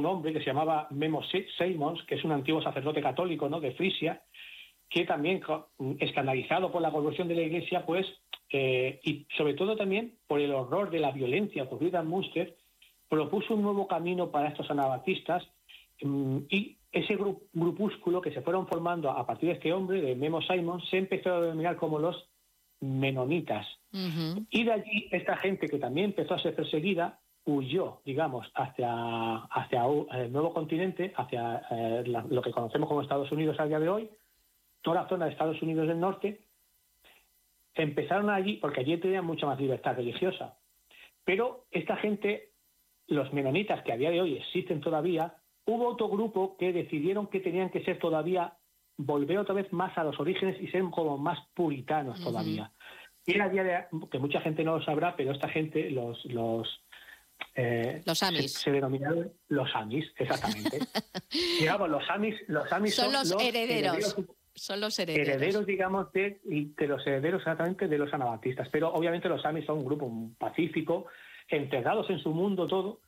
hombre que se llamaba Memo Simons, que es un antiguo sacerdote católico, ¿no?, de Frisia, que también, escandalizado por la conversión de la Iglesia, pues, y sobre todo también por el horror de la violencia ocurrida en Münster, propuso un nuevo camino para estos anabatistas, y ese grupúsculo que se fueron formando a partir de este hombre, de Memo Simons, se empezó a denominar como los menonitas. Uh-huh. Y de allí esta gente que también empezó a ser perseguida huyó, digamos, hacia el nuevo continente, hacia lo que conocemos como Estados Unidos al día de hoy, toda la zona de Estados Unidos del Norte. Empezaron allí porque allí tenían mucha más libertad religiosa. Pero esta gente, los menonitas, que a día de hoy existen todavía, hubo otro grupo que decidieron que tenían que ser todavía, volver otra vez más a los orígenes y ser como más puritanos todavía. Y era día de, que mucha gente no lo sabrá, pero esta gente, los Amis. Se denominaron los Amis, exactamente. Digamos, los Amis son los herederos. Son los herederos, digamos, de los herederos exactamente de los anabatistas. Pero obviamente los Amis son un grupo pacífico, enterrados en su mundo todo.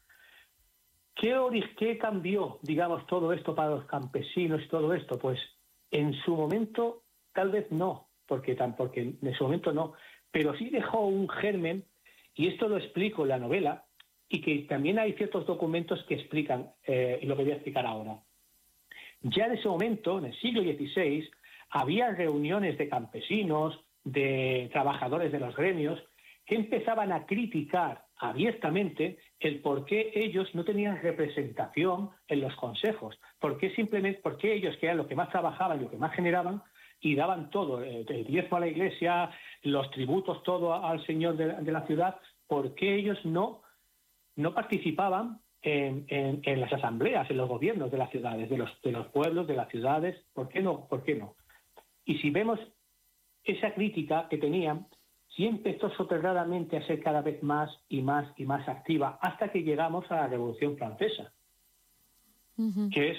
¿Qué cambió, digamos, todo esto para los campesinos y todo esto? Pues en su momento tal vez no, porque en su momento no, pero sí dejó un germen, y esto lo explico en la novela, y que también hay ciertos documentos que explican lo que voy a explicar ahora. Ya en ese momento, en el siglo XVI, había reuniones de campesinos, de trabajadores de los gremios, que empezaban a criticar abiertamente el por qué ellos no tenían representación en los consejos, porque ellos, que eran los que más trabajaban y los que más generaban, y daban todo, el diezmo a la Iglesia, los tributos, todo al señor de la ciudad, ¿por qué ellos no participaban en las asambleas, en los gobiernos de las ciudades, de los pueblos, de las ciudades? ¿Por qué no? Y si vemos esa crítica que tenían, sí empezó soterradamente a ser cada vez más y más y más activa, hasta que llegamos a la Revolución Francesa, que es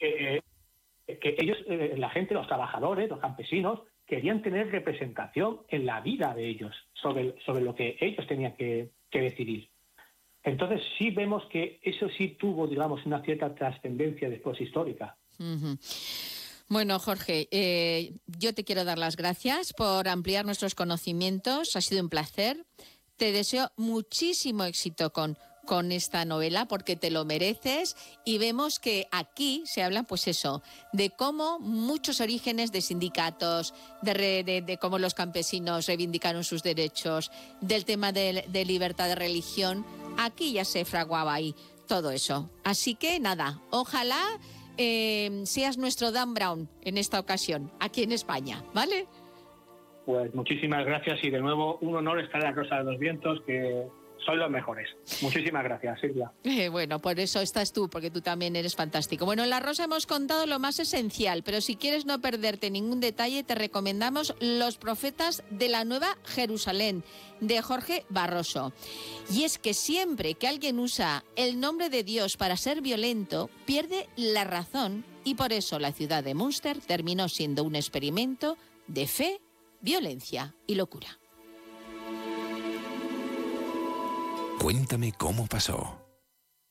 que ellos, la gente, los trabajadores, los campesinos, querían tener representación en la vida de ellos, sobre lo que ellos tenían que decidir. Entonces sí vemos que eso sí tuvo, digamos, una cierta trascendencia después histórica. Uh-huh. Bueno, Jorge, yo te quiero dar las gracias por ampliar nuestros conocimientos. Ha sido un placer. Te deseo muchísimo éxito con esta novela, porque te lo mereces, y vemos que aquí se habla, pues eso, de cómo muchos orígenes de sindicatos, de cómo los campesinos reivindicaron sus derechos, del tema de libertad de religión. Aquí ya se fraguaba ahí todo eso. Así que nada, ojalá seas nuestro Dan Brown en esta ocasión, aquí en España, ¿vale? Pues muchísimas gracias, y de nuevo un honor estar en la Rosa de los Vientos, que son los mejores. Muchísimas gracias, Silvia. Bueno, por eso estás tú, porque tú también eres fantástico. Bueno, en La Rosa hemos contado lo más esencial, pero si quieres no perderte ningún detalle, te recomendamos Los profetas de la Nueva Jerusalén, de Jorge Barroso. Y es que siempre que alguien usa el nombre de Dios para ser violento, pierde la razón, y por eso la ciudad de Münster terminó siendo un experimento de fe, violencia y locura. Cuéntame cómo pasó.